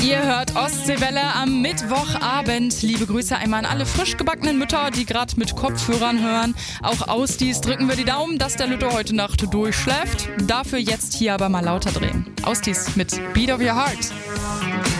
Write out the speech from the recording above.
Ihr hört Ostseewelle am Mittwochabend. Liebe Grüße einmal an alle frisch gebackenen Mütter, die gerade mit Kopfhörern hören. Auch Austis drücken wir die Daumen, dass der Lütte heute Nacht durchschläft. Dafür jetzt hier aber mal lauter drehen. Austis mit Beat of Your Heart.